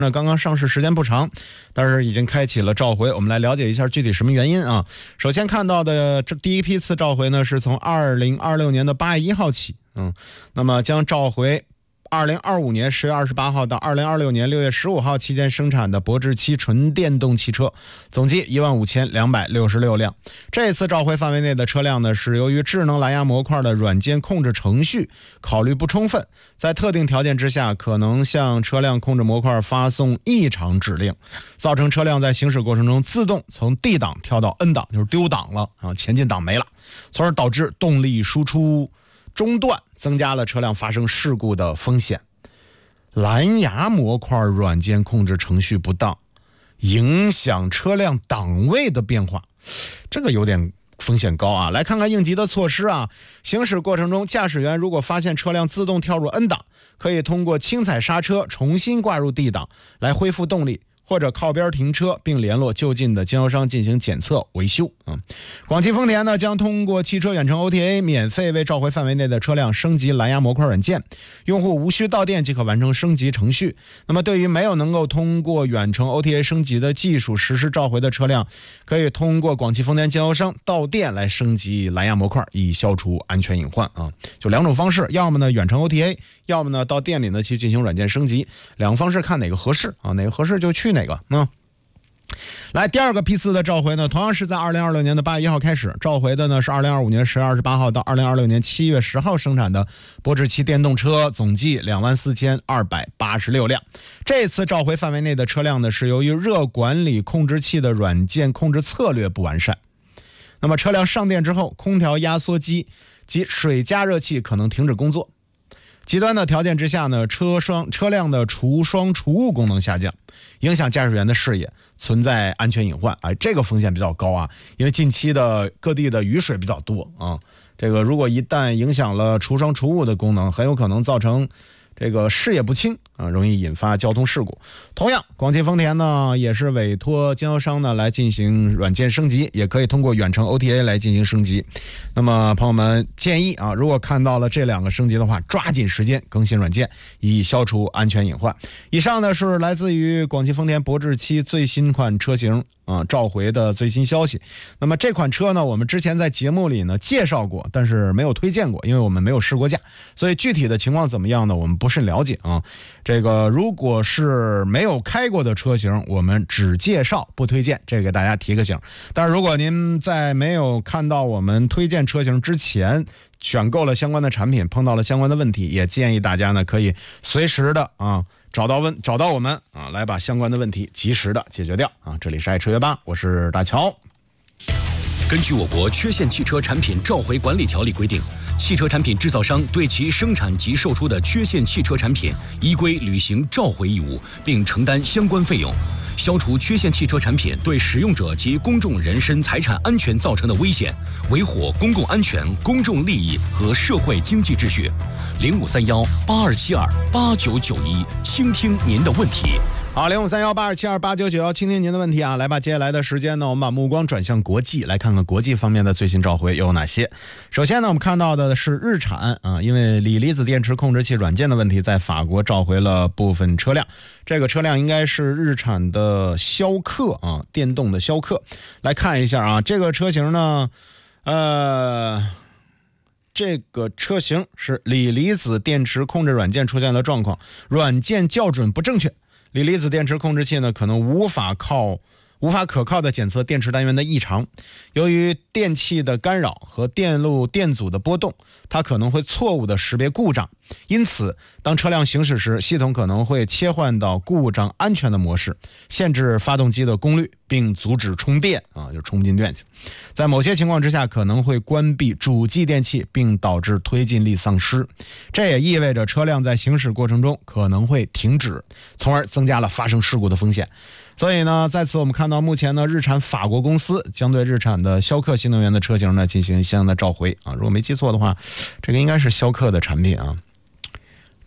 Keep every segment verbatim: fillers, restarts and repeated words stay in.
那刚刚上市时间不长，但是已经开启了召回，我们来了解一下具体什么原因啊。首先看到的这第一批次召回呢，是从二零二六年的八月一号起，嗯，那么将召回二零二五年十月二十八号到二零二六年六月十五号期间生产的博智七纯电动汽车，总计一万五千两百六十六辆。这次召回范围内的车辆呢，是由于智能蓝牙模块的软件控制程序考虑不充分，在特定条件之下，可能向车辆控制模块发送异常指令，造成车辆在行驶过程中自动从 D 档跳到 N 档，就是丢档了啊，前进档没了，从而导致动力输出中断，增加了车辆发生事故的风险。蓝牙模块软件控制程序不当，影响车辆档位的变化，这个有点风险高啊。来看看应急的措施啊。行驶过程中，驾驶员如果发现车辆自动跳入 N 档，可以通过轻踩刹车重新挂入 D 档来恢复动力，或者靠边停车并联络就近的经销商进行检测维修。嗯，广汽丰田呢将通过汽车远程 O T A 免费为召回范围内的车辆升级蓝牙模块软件，用户无需到店即可完成升级程序。那么对于没有能够通过远程 O T A 升级的技术实施召回的车辆，可以通过广汽丰田经销商到店来升级蓝牙模块，以消除安全隐患啊。就两种方式，要么呢远程 O T A， 要么呢到店里呢去进行软件升级，两个方式看哪个合适啊，哪个合适就去哪个。嗯，来第二个批次的召回呢，同样是在二零二六年的八月一号开始，召回的呢是二零二五年十月二十八号到二零二六年七月十号生产的博智七电动车，总计两万四千二百八十六辆。这次召回范围内的车辆呢，是由于热管理控制器的软件控制策略不完善。那么车辆上电之后，空调压缩机及水加热器可能停止工作。极端的条件之下呢，车双车辆的除霜除雾功能下降，影响驾驶员的视野，存在安全隐患。哎，这个风险比较高啊，因为近期的各地的雨水比较多啊，这个如果一旦影响了除霜除雾的功能，很有可能造成这个视野不清啊，容易引发交通事故。同样，广汽丰田呢也是委托经销商呢来进行软件升级，也可以通过远程 O T A 来进行升级。那么朋友们建议啊，如果看到了这两个升级的话，抓紧时间更新软件，以消除安全隐患。以上呢是来自于广汽丰田博智七最新款车型啊召回的最新消息。那么这款车呢，我们之前在节目里呢介绍过，但是没有推荐过，因为我们没有试过驾，所以具体的情况怎么样呢，我们不甚了解啊。这个如果是没有开过的车型，我们只介绍不推荐，这个给大家提个醒。但是如果您在没有看到我们推荐车型之前，选购了相关的产品，碰到了相关的问题，也建议大家呢可以随时的啊找到问找到我们啊，来把相关的问题及时的解决掉啊。这里是爱车约吧，我是大乔。 根据我国缺陷汽车产品召回管理条例规定，汽车产品制造商对其生产及售出的缺陷汽车产品依规履行召回义务，并承担相关费用，消除缺陷汽车产品对使用者及公众人身财产安全造成的危险，维护公共安全、公众利益和社会经济秩序。零五三幺八二七二八九九一，倾听您的问题。 好，零五三幺八二七二八九九幺，倾听您的问题啊！来吧，接下来的时间呢，我们把目光转向国际，来看看国际方面的最新召回有哪些。首先呢，我们看到的是日产啊，因为锂离子电池控制器软件的问题，在法国召回了部分车辆。这个车辆应该是日产的逍客啊，电动的逍客。来看一下啊，这个车型呢，呃。这个车型是锂离子电池控制软件出现了状况，软件校准不正确，锂离子电池控制器呢可能无法靠无法可靠的检测电池单元的异常，由于电器的干扰和电路电阻的波动，它可能会错误的识别故障，因此当车辆行驶时，系统可能会切换到故障安全的模式，限制发动机的功率，并阻止充电啊，就充不进电去。在某些情况之下，可能会关闭主继电器，并导致推进力丧失。这也意味着车辆在行驶过程中可能会停止，从而增加了发生事故的风险。所以呢，在此我们看到，目前呢，日产法国公司将对日产的逍客新能源的车型呢进行相应的召回啊。如果没记错的话，这个应该是逍客的产品啊。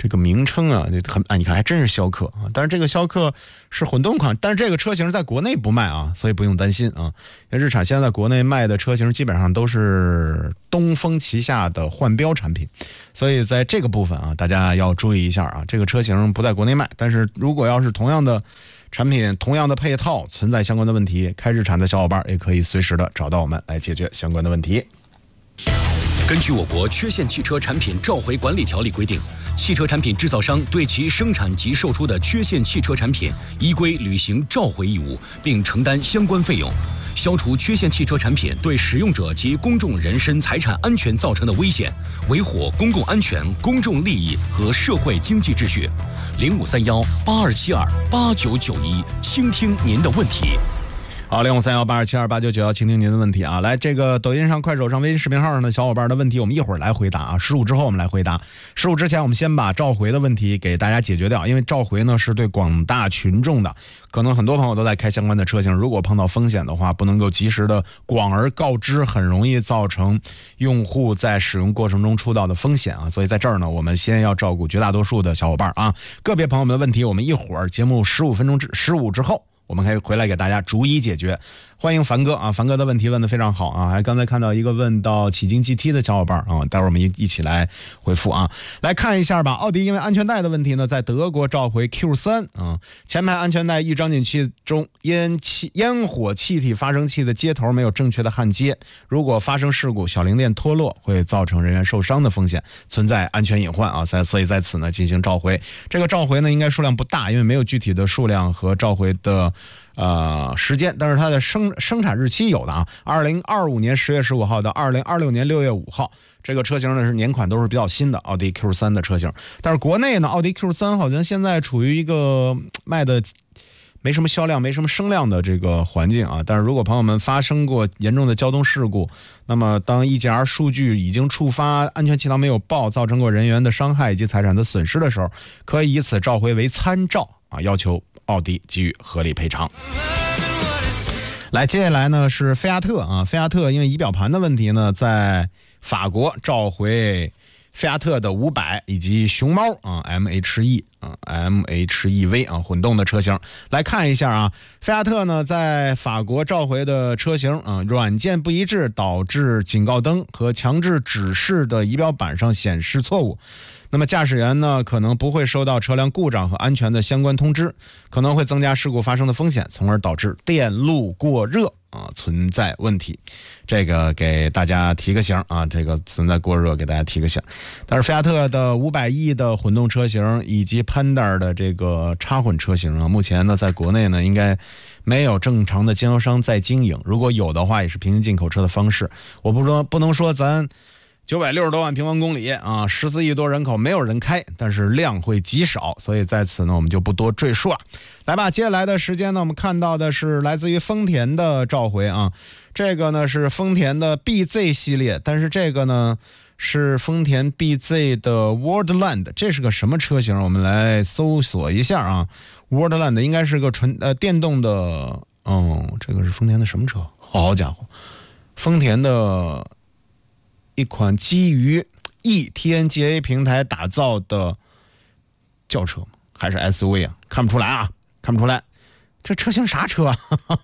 这个名称啊，很啊，你看还真是逍客啊，但是这个逍客是混动款，但是这个车型在国内不卖啊，所以不用担心啊。因为日产现在在国内卖的车型基本上都是东风旗下的换标产品，所以在这个部分啊，大家要注意一下啊。这个车型不在国内卖，但是如果要是同样的产品、同样的配套存在相关的问题，开日产的小伙伴也可以随时的找到我们来解决相关的问题。 根据我国缺陷汽车产品召回管理条例规定，汽车产品制造商对其生产及售出的缺陷汽车产品依规履行召回义务，并承担相关费用，消除缺陷汽车产品对使用者及公众人身财产安全造成的危险，维护公共安全、公众利益和社会经济秩序。零五三幺八二七二八九九一，倾听您的问题。 好，零五三幺八二七二八九九幺，倾听您的问题啊！来，这个抖音上、快手上、微信视频号上的小伙伴的问题，我们一会儿来回答啊。十五之后我们来回答。十五之前，我们先把召回的问题给大家解决掉，因为召回呢是对广大群众的，可能很多朋友都在开相关的车型，如果碰到风险的话，不能够及时的广而告之，很容易造成用户在使用过程中出到的风险啊。所以在这儿呢，我们先要照顾绝大多数的小伙伴啊。个别朋友们的问题，我们一会儿节目十五分钟之十五之后。我们可以回来给大家逐一解决。欢迎凡哥啊，凡哥的问题问得非常好啊，还刚才看到一个问到启京 G T 的小伙伴啊，待会儿我们一一起来回复啊。来看一下吧，奥迪因为安全带的问题呢，在德国召回 Q 三 啊，前排安全带预装进气中烟气烟火气体发生器的接头没有正确的焊接，如果发生事故，小零件脱落会造成人员受伤的风险，存在安全隐患啊，所以在此呢进行召回。这个召回呢应该数量不大，因为没有具体的数量和召回的呃，时间，但是它的生生产日期有的啊，二零二五年十月十五号到二零二六年六月五号，这个车型呢是年款都是比较新的奥迪 Q 三 的车型，但是国内呢，奥迪 Q 三 好像现在处于一个卖的没什么销量、没什么声量的这个环境啊。但是如果朋友们发生过严重的交通事故，那么当 E G R 数据已经触发，安全气囊没有报，造成过人员的伤害以及财产的损失的时候，可以以此召回为参照啊，要求奥迪给予合理赔偿。来，接下来呢是菲亚特啊，菲亚特因为仪表盘的问题呢，在法国召回菲亚特的五百以及熊猫啊 M H E 啊 M H E V 啊混动的车型。来看一下啊，菲亚特呢在法国召回的车型啊，软件不一致导致警告灯和强制指示的仪表板上显示错误。那么驾驶员呢可能不会收到车辆故障和安全的相关通知，可能会增加事故发生的风险，从而导致电路过热啊存在问题。这个给大家提个醒啊，这个存在过热给大家提个醒。但是菲亚特的五百 E 的混动车型以及 Panda 的这个插混车型啊，目前呢在国内呢应该没有正常的经销商在经营，如果有的话也是平行进口车的方式。我不说不能说咱九百六十多万平方公里啊，十四亿多人口没有人开，但是量会极少，所以在此呢我们就不多赘述了。来吧，接下来的时间呢，我们看到的是来自于丰田的召回啊，这个呢是丰田的 B Z 系列，但是这个呢是丰田 B Z 的 Worldland， 这是个什么车型？我们来搜索一下啊 ，Worldland 应该是个纯呃电动的，哦，这个是丰田的什么车？好家伙，丰田的一款基于 E T N G A 平台打造的轿车还是 S U V 啊？看不出来啊，看不出来，这车型啥车啊？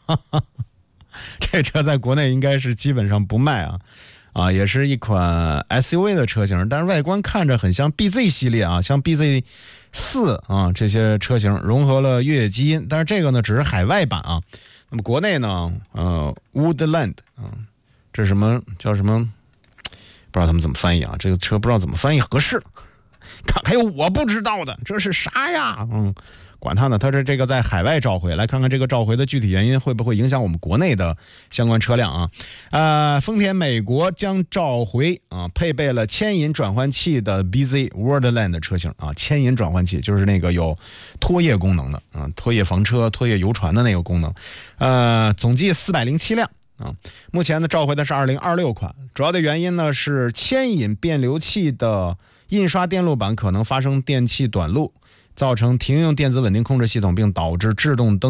这车在国内应该是基本上不卖啊，啊，也是一款 S U V 的车型，但是外观看着很像 B Z 系列啊，像 B Z 四啊这些车型融合了越野基因，但是这个呢只是海外版啊。那么国内呢，呃 ，Woodland 啊，这是什么叫什么？不知道他们怎么翻译啊，这个车不知道怎么翻译合适。看，还有我不知道的，这是啥呀？嗯，管他呢，他是这个在海外召回，来看看这个召回的具体原因会不会影响我们国内的相关车辆啊？呃，丰田美国将召回啊，配备了牵引转换器的 B Z Worldland 的车型啊，牵引转换器就是那个有拖曳功能的啊，拖曳房车、拖曳游船的那个功能，呃，总计四百零七辆。啊，目前呢召回的是二零二六款，主要的原因呢是牵引变流器的印刷电路板可能发生电气短路，造成停用电子稳定控制系统，并导致制动灯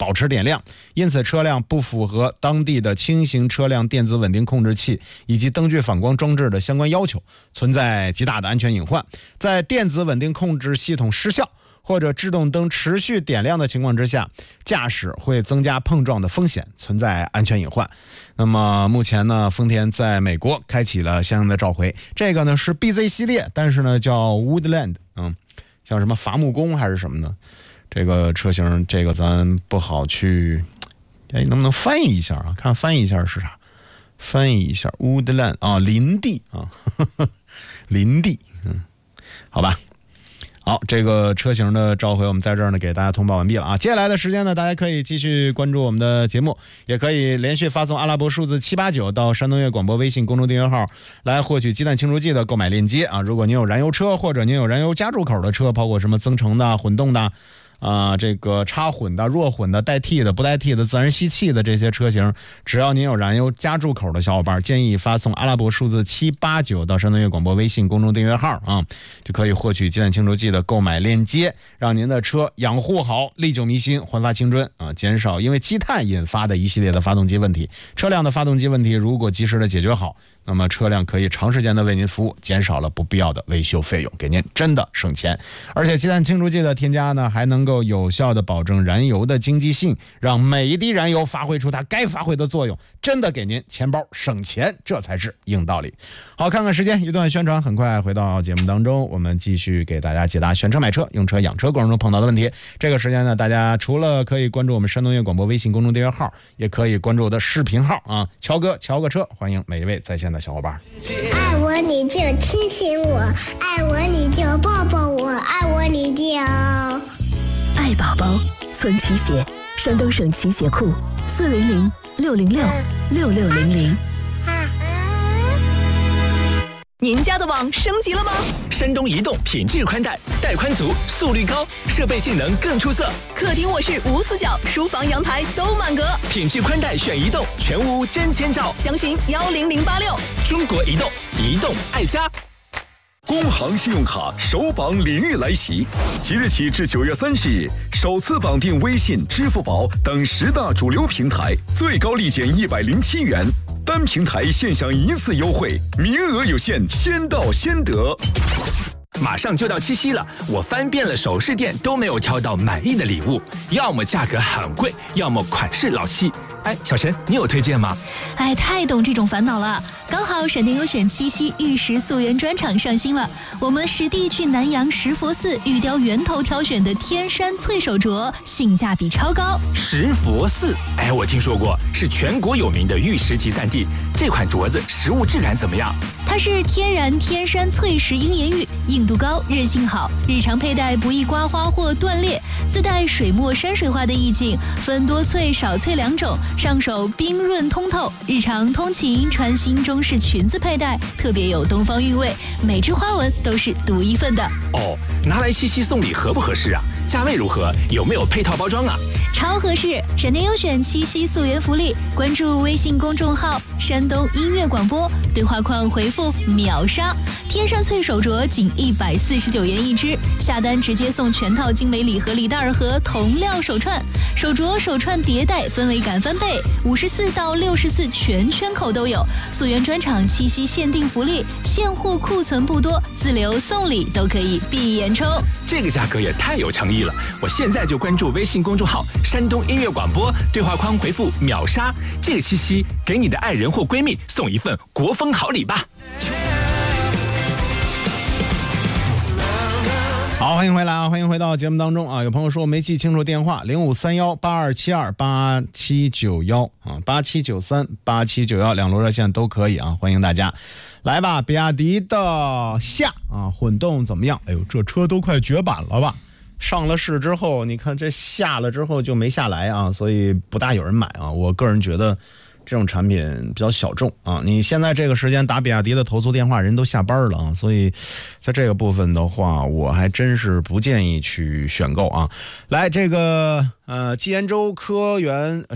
保持点亮，因此车辆不符合当地的轻型车辆电子稳定控制器以及灯具反光装置的相关要求，存在极大的安全隐患。在电子稳定控制系统失效或者制动灯持续点亮的情况之下，驾驶会增加碰撞的风险，存在安全隐患。那么目前呢，丰田在美国开启了相应的召回，这个呢是 B Z 系列，但是呢叫 Woodland， 嗯，像什么伐木工还是什么的，这个车型这个咱不好去，哎，能不能翻译一下啊？看翻译一下是啥？翻译一下 Woodland 啊，林地啊，呵呵林地，嗯，好吧。好，这个车型的召回我们在这儿呢给大家通报完毕了啊。接下来的时间呢，大家可以继续关注我们的节目，也可以连续发送阿拉伯数字七八九到山东乐广播微信公众订阅号来获取鸡蛋庆祝季的购买链接啊。如果您有燃油车或者您有燃油加注口的车，包括什么增程的、混动的啊，这个插混的、弱混的、代替的、不代替的、自然吸气的这些车型，只要您有燃油加注口的小伙伴，建议发送阿拉伯数字七八九到山东乐广播微信公众订阅号啊，就可以获取鸡蛋庆祝季的购买链接，让您的车养护好，历久弥新，焕发青春啊，减少因为积碳引发的一系列的发动机问题。车辆的发动机问题如果及时的解决好，那么车辆可以长时间的为您服务，减少了不必要的维修费用，给您真的省钱。而且鸡蛋庆祝季的添加呢，还能够有效的保证燃油的经济性，让每一滴燃油发挥出它该发挥的作用，真的给您钱包省钱，这才是硬道理。好，看看时间，一段宣传，很快回到节目当中，我们继续给大家解答选车买车、用车养车过程中碰到的问题。这个时间呢，大家除了可以关注我们山东乐广播微信公众订阅号，也可以关注我的视频号啊，乔哥乔个车，欢迎每一位在线的小伙伴。 爱我你就亲亲我，爱我你就抱抱我，爱我你就爱宝宝村骑鞋，山东省骑鞋库四零零六零六六六零零。您家的网升级了吗？ 山东移动品质宽带，带宽足，速率高，设备性能更出色。 客厅卧室无死角，书房阳台都满格。 品质宽带选移动，全屋真千兆。 详询幺零零八六。 中国移动，移动爱家。 工行信用卡首绑领域来袭，即日起至九月三十日，首次绑定微信、支付宝等十大主流平台，最高立减一百零七元，单平台现享一次优惠，名额有限，先到先得。 马上就到七夕了，我翻遍了首饰店都没有挑到满意的礼物，要么价格很贵，要么款式老气。哎，小陈，你有推荐吗？ 哎，太懂这种烦恼了。刚好闪电优选七夕玉石溯源专场上新了，我们实地去南阳石佛寺玉雕源头挑选的天山翠手镯，性价比超高。 石佛寺，哎，我听说过，是全国有名的玉石集散地。这款镯子实物质感怎么样？ 它是天然天山翠石鹰眼玉，硬度高，韧性好，日常佩戴不易刮花或断裂，自带水墨山水画的意境，分多翠少翠两种，上手冰润通透，日常通勤穿新中式裙子佩戴，特别有东方韵味，每只花纹都是独一份的。 哦，拿来七夕送礼合不合适啊？价位如何？有没有配套包装啊？ 超合适！闪电优选七夕溯源福利，关注微信公众号山东音乐广播，对话框回复秒杀，天山翠手镯仅一百四十九元一只，下单直接送全套精美礼盒礼袋和铜料手串，手镯手串叠戴氛围感翻倍，五十四到六十四全圈口都有。溯源专场七夕限定福利，现货库存不多，自留送礼都可以闭眼抽。 这个价格也太有诚意了！我现在就关注微信公众号山东音乐广播，对话框回复秒杀，这个七夕给你的爱人或闺蜜送一份国风好礼吧。 好，欢迎回来啊！欢迎回到节目当中啊！有朋友说我没记清楚电话，零五三幺八二七二八七九幺啊，八七九三八七九幺两路热线都可以啊，欢迎大家来吧。比亚迪的夏啊，混动怎么样？哎呦，这车都快绝版了吧？上了市之后，你看这下了之后就没下来啊，所以不大有人买啊。我个人觉得这种产品比较小众啊，你现在这个时间打比亚迪的投诉电话，人都下班了啊，所以在这个部分的话，我还真是不建议去选购啊。来，这个呃，纪言州科园什么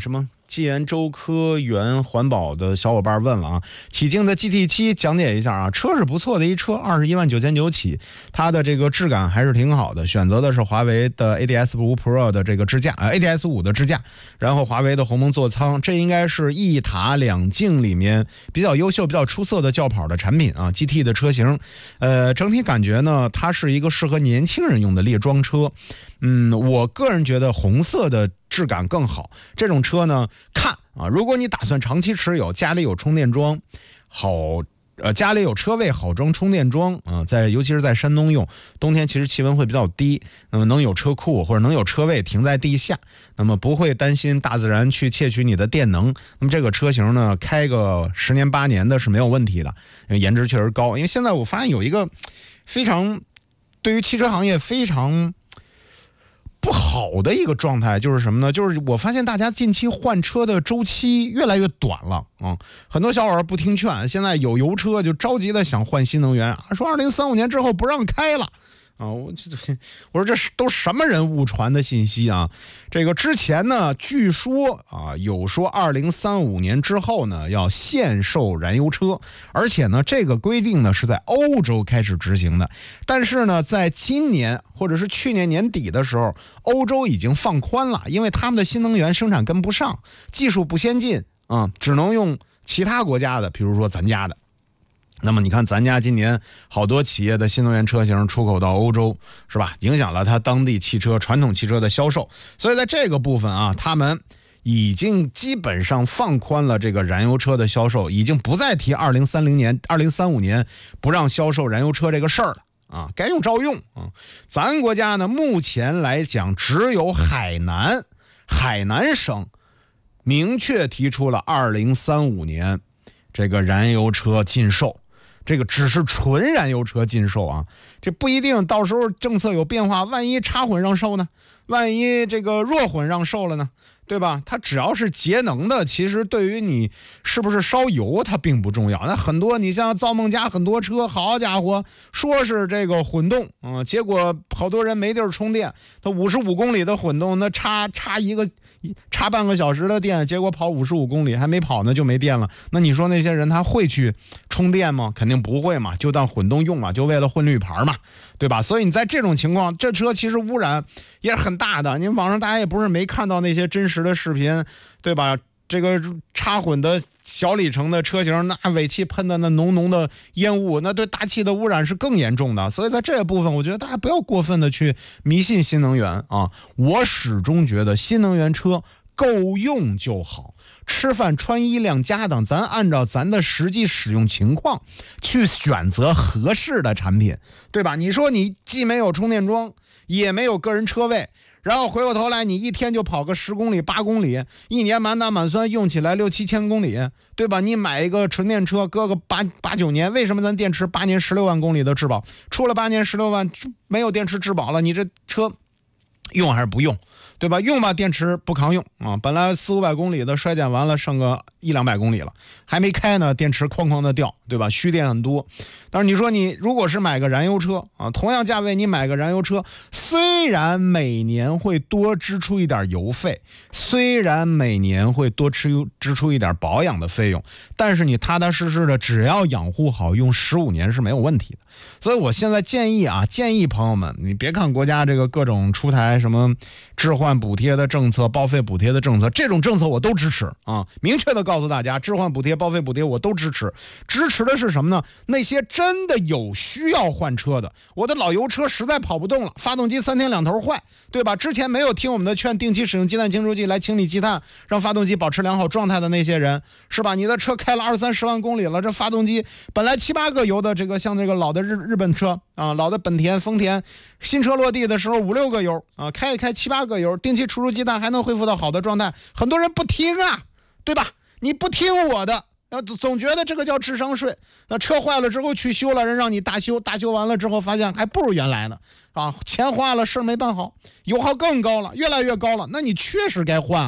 纪元周科源环保的小伙伴问了啊，启境的 G T 七 讲解一下啊，车是不错的一车，二十一万九千九起，它的这个质感还是挺好的，选择的是华为的 A D S 五 Pro 的这个支架，呃 A D S 五 的支架，然后华为的鸿蒙座舱，这应该是一塔两镜里面比较优秀、比较出色的轿跑的产品啊 ，G T 的车型，呃，整体感觉呢，它是一个适合年轻人用的列装车。嗯，我个人觉得红色的质感更好。这种车呢，看啊，如果你打算长期持有，家里有充电桩，好，呃，家里有车位好装充电桩啊，在尤其是在山东用，冬天其实气温会比较低，那么能有车库或者能有车位停在地下，那么不会担心大自然去窃取你的电能。那么这个车型呢，开个十年八年的是没有问题的，因为颜值确实高。因为现在我发现有一个非常对于汽车行业非常不好的一个状态，就是什么呢？就是我发现大家近期换车的周期越来越短了啊、嗯！很多小伙伴不听劝，现在有油车就着急的想换新能源，说二零三五年之后不让开了。啊，我我说这是都什么人误传的信息啊？这个之前呢，据说啊有说二零三五年之后呢要限售燃油车，而且呢这个规定呢是在欧洲开始执行的，但是呢在今年或者是去年年底的时候，欧洲已经放宽了，因为他们的新能源生产跟不上，技术不先进啊、嗯，只能用其他国家的，比如说咱家的。那么你看咱家今年好多企业的新能源车型出口到欧洲，是吧？影响了它当地汽车传统汽车的销售，所以在这个部分啊，他们已经基本上放宽了这个燃油车的销售，已经不再提二零三零年、二零三五年不让销售燃油车这个事儿了啊，该用照用啊。咱国家呢，目前来讲只有海南，海南省明确提出了二零三五年这个燃油车禁售。这个只是纯燃油车禁售啊，这不一定到时候政策有变化，万一插混让售呢？万一这个弱混让售了呢？对吧？它只要是节能的，其实对于你是不是烧油它并不重要。那很多你像造梦家很多车，好家伙，说是这个混动，嗯，结果好多人没地儿充电，它五十五公里的混动，那插插一个插半个小时的电，结果跑五十五公里还没跑呢就没电了。那你说那些人他会去充电吗？肯定不会嘛，就当混动用嘛，就为了混绿牌嘛，对吧？所以你在这种情况，这车其实污染也是很大的。你网上大家也不是没看到那些真实的视频，对吧？这个插混的小里程的车型，那尾气喷的那浓浓的烟雾，那对大气的污染是更严重的。所以在这个部分，我觉得大家不要过分的去迷信新能源啊。我始终觉得新能源车够用就好，吃饭穿衣晾家当，咱按照咱的实际使用情况去选择合适的产品，对吧？你说你既没有充电桩，也没有个人车位，然后回过头来你一天就跑个十公里八公里，一年满打满算用起来六七千公里，对吧？你买一个纯电车搁个八八九年，为什么咱电池八年十六万公里的质保，出了八年十六万没有电池质保了，你这车用还是不用，对吧？用吧，电池不抗用啊！本来四五百公里的衰减完了，剩个一两百公里了，还没开呢，电池哐哐的掉，对吧？虚电很多。但是你说你如果是买个燃油车啊，同样价位你买个燃油车，虽然每年会多支出一点油费，虽然每年会多支支出一点保养的费用，但是你踏踏实实的，只要养护好，用十五年是没有问题的。所以我现在建议啊，建议朋友们，你别看国家这个各种出台什么置换补贴的政策、报废补贴的政策，这种政策我都支持啊！明确的告诉大家，置换补贴、报废补贴我都支持。支持的是什么呢？那些真的有需要换车的，我的老油车实在跑不动了，发动机三天两头坏，对吧？之前没有听我们的劝，定期使用积碳清除剂来清理积碳，让发动机保持良好状态的那些人，是吧？你的车开了二三十万公里了，这发动机本来七八个油的，这个像这个老的日日本车啊，老的本田、丰田，新车落地的时候五六个油啊，开一开七八个油，定期除除积碳还能恢复到好的状态。很多人不听啊，对吧？你不听我的，总觉得这个叫智商税。那车坏了之后去修了，人让你大修，大修完了之后发现还不如原来呢啊，钱花了，事没办好，油耗更高了，越来越高了，那你确实该换啊。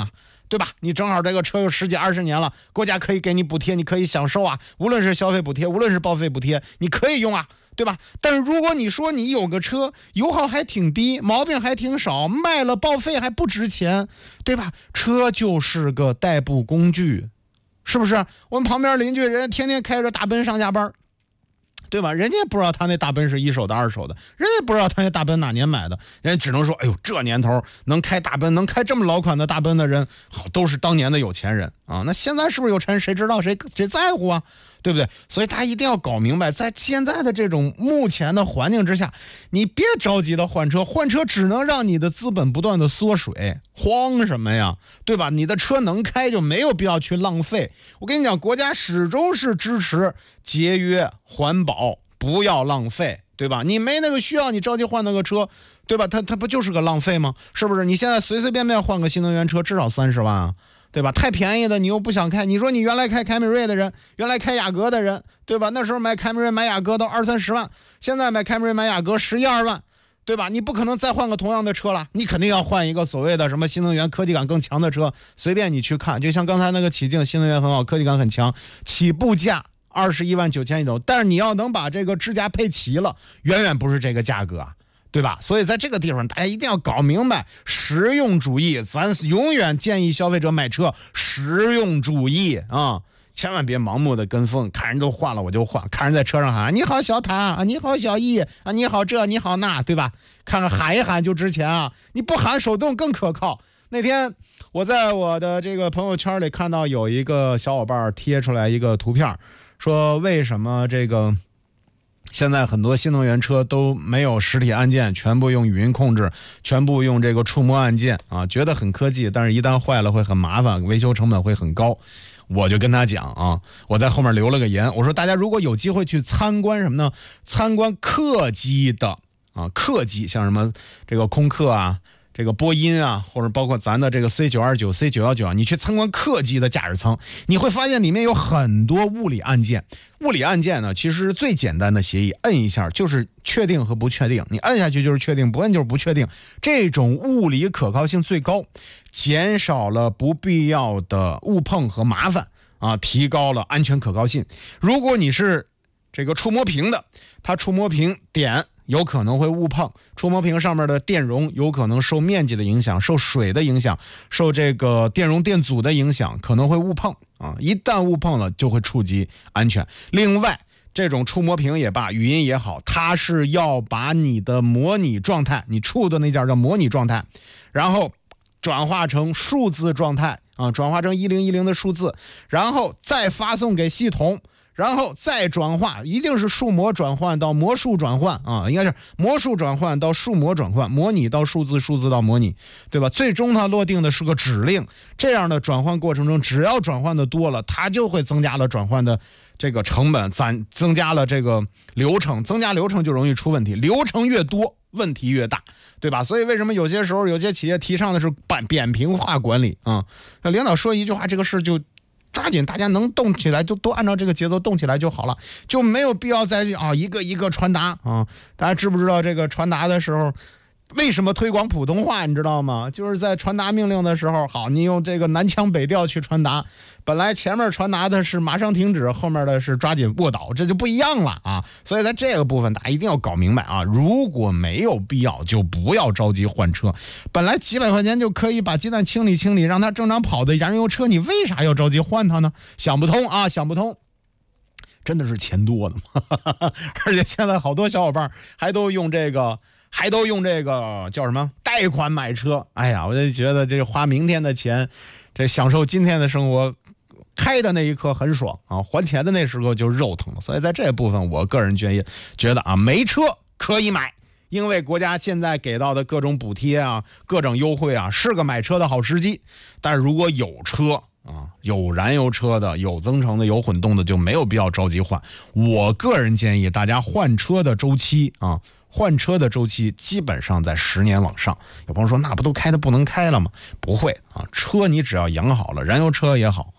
对吧？你正好这个车有十几二十年了，国家可以给你补贴，你可以享受啊，无论是消费补贴，无论是报废补贴，你可以用啊，对吧？但是如果你说你有个车油耗还挺低，毛病还挺少，卖了报废还不值钱，对吧？车就是个代步工具，是不是？我们旁边邻居人天天开着大奔上下班，对吧？人家不知道他那大奔是一手的二手的，人家不知道他那大奔哪年买的，人家只能说，哎呦，这年头能开大奔，能开这么老款的大奔的人，好，都是当年的有钱人啊。那现在是不是有钱人谁知道，谁谁在乎啊？对不对？所以大家一定要搞明白，在现在的这种目前的环境之下，你别着急的换车，换车只能让你的资本不断的缩水，慌什么呀？对吧？你的车能开就没有必要去浪费。我跟你讲，国家始终是支持节约环保，不要浪费，对吧？你没那个需要，你着急换那个车，对吧？它它不就是个浪费吗？是不是？你现在随随便便换个新能源车至少三十万啊，对吧？太便宜的你又不想开，你说你原来开凯美瑞的人，原来开雅阁的人，对吧？那时候买凯美瑞买雅阁都二三十万，现在买凯美瑞买雅阁十一二万，对吧？你不可能再换个同样的车了，你肯定要换一个所谓的什么新能源科技感更强的车，随便你去看，就像刚才那个启境，新能源很好，科技感很强，起步价二十一万九千一斗，但是你要能把这个支架配齐了，远远不是这个价格啊，对吧？所以在这个地方大家一定要搞明白实用主义，咱永远建议消费者买车实用主义啊，千万别盲目的跟风，看人都换了我就换，看人在车上喊你好小塔啊，你好小易啊，你好这你好那，对吧？看看喊一喊就值钱啊，你不喊手动更可靠。那天我在我的这个朋友圈里看到有一个小伙伴贴出来一个图片，说为什么这个现在很多新能源车都没有实体按键，全部用语音控制，全部用这个触摸按键啊，觉得很科技，但是一旦坏了会很麻烦，维修成本会很高。我就跟他讲啊，我在后面留了个言，我说大家如果有机会去参观什么呢？参观客机的啊，客机像什么这个空客啊，这个波音啊，或者包括咱的这个 C 九二九 C 九一九啊，你去参观客机的驾驶舱，你会发现里面有很多物理按键。物理按键呢，其实最简单的协议，摁一下就是确定和不确定，你摁下去就是确定，不摁就是不确定，这种物理可靠性最高，减少了不必要的误碰和麻烦啊，提高了安全可靠性。如果你是这个触摸屏的，它触摸屏点有可能会误碰，触摸屏上面的电容有可能受面积的影响，受水的影响，受这个电容电阻的影响，可能会误碰啊！一旦误碰了，就会触及安全。另外，这种触摸屏也罢，语音也好，它是要把你的模拟状态，你触的那件叫模拟状态，然后转化成数字状态啊，转化成一零一零的数字，然后再发送给系统。然后再转化，一定是数模转换到模数转换啊，应该是模数转换到数模转换，模拟到数字，数字到模拟，对吧？最终它落定的是个指令，这样的转换过程中，只要转换的多了，它就会增加了转换的这个成本，增增加了这个流程，增加流程就容易出问题，流程越多，问题越大，对吧？所以为什么有些时候有些企业提倡的是扁扁平化管理啊？那领导说一句话，这个事就抓紧，大家能动起来就都按照这个节奏动起来就好了，就没有必要再啊一个一个传达啊。大家知不知道这个传达的时候为什么推广普通话？你知道吗？就是在传达命令的时候，好，你用这个南腔北调去传达，本来前面传达的是马上停止，后面的是抓紧卧倒，这就不一样了啊。所以在这个部分大家一定要搞明白啊，如果没有必要就不要着急换车，本来几百块钱就可以把鸡蛋清理清理让它正常跑的燃油车，你为啥要着急换它呢？想不通啊，想不通。真的是钱多的吗？而且现在好多小伙伴还都用这个还都用这个叫什么贷款买车，哎呀，我就觉得这花明天的钱，这享受今天的生活，开的那一刻很爽啊，还钱的那时候就肉疼了。所以在这部分，我个人觉得觉得啊，没车可以买，因为国家现在给到的各种补贴啊、各种优惠啊，是个买车的好时机。但是如果有车啊，有燃油车的，有增程的，有混动的，就没有必要着急换。我个人建议大家换车的周期啊。换车的周期基本上在十年往上。有朋友说那不都开的不能开了吗？不会啊，车你只要养好了，燃油车也好啊，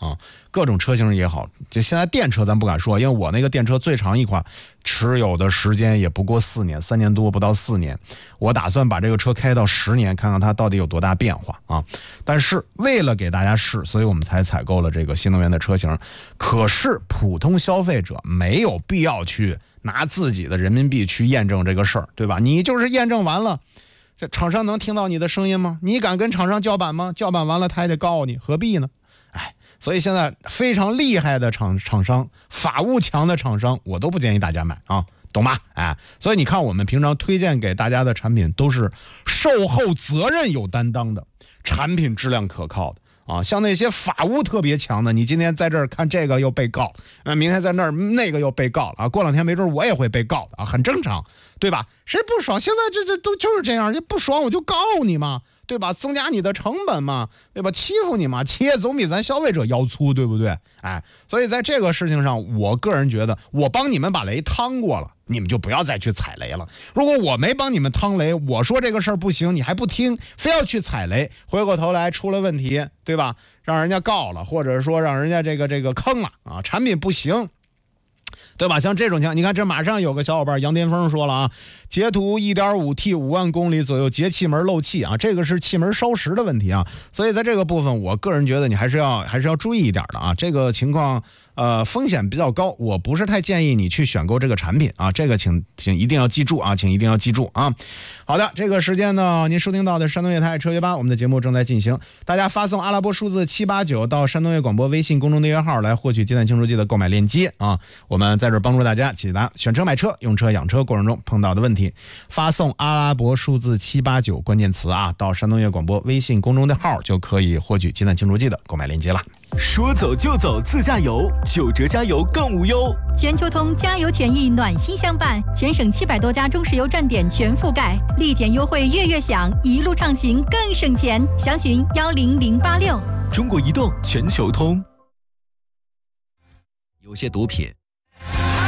各种车型也好，就现在电车咱不敢说，因为我那个电车最长一款持有的时间也不过四年，三年多不到四年，我打算把这个车开到十年，看看它到底有多大变化啊！但是为了给大家试，所以我们才采购了这个新能源的车型。可是普通消费者没有必要去拿自己的人民币去验证这个事儿，对吧？你就是验证完了，这厂商能听到你的声音吗？你敢跟厂商叫板吗？叫板完了他还得告你，何必呢？哎，所以现在非常厉害的厂厂商，法务强的厂商，我都不建议大家买啊，懂吗？哎，所以你看我们平常推荐给大家的产品都是售后责任有担当的，产品质量可靠的。啊，像那些法务特别强的，你今天在这儿看这个又被告，啊，明天在那儿那个又被告了啊，过两天没准我也会被告的啊，很正常，对吧？谁不爽？现在这这都就是这样，不爽我就告你嘛，对吧？增加你的成本嘛，对吧？欺负你嘛，企业总比咱消费者腰粗，对不对？哎，所以在这个事情上，我个人觉得，我帮你们把雷趟过了，你们就不要再去踩雷了。如果我没帮你们趟雷，我说这个事儿不行，你还不听，非要去踩雷，回过头来出了问题，对吧？让人家告了，或者说让人家这个这个坑了啊，产品不行，对吧？像这种情况，你看这马上有个小伙伴杨巅峰说了啊，截图 一点五 T 五万公里左右节气门漏气啊，这个是气门烧蚀的问题啊，所以在这个部分，我个人觉得你还是要还是要注意一点的啊，这个情况。呃，风险比较高，我不是太建议你去选购这个产品啊，这个请请一定要记住啊，请一定要记住啊。好的，这个时间呢，您收听到的山东乐台车约吧，我们的节目正在进行，大家发送阿拉伯数字七八九到山东乐广播微信公众订阅号来获取鸡蛋清除剂的购买链接啊。我们在这帮助大家解答选车买车、用车养车过程中碰到的问题，发送阿拉伯数字七八九关键词啊到山东乐广播微信公众的号就可以获取鸡蛋清除剂的购买链接了。 说走就走自驾游，九折加油更无忧。 全球通加油权益暖心相伴，全省七百多家中石油站点全覆盖，立减优惠月月享，一路畅行更省钱。详询幺零零八六。 中国移动全球通。 有些毒品